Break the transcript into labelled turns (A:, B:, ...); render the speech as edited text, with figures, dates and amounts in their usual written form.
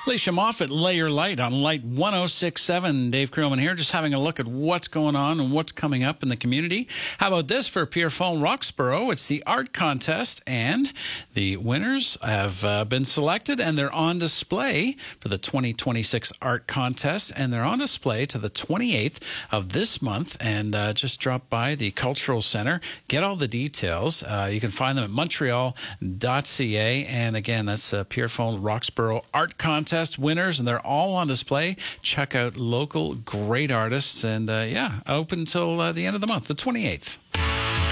A: Alicia Moffat, Lay Your Light on Light 106.7. Dave Creelman here, just having a look at what's going on and what's coming up in the community. How about this for Pierrefonds Roxborough? It's the art contest, and the winners have been selected, and they're on display for the 2026 art contest, and they're on display to the 28th of this month. And just drop by the Cultural Centre, get all the details. You can find them at montreal.ca, and again, that's Pierrefonds Roxborough Art Contest winners, and they're all on display. Check out local great artists, and open until the end of the month, the 28th.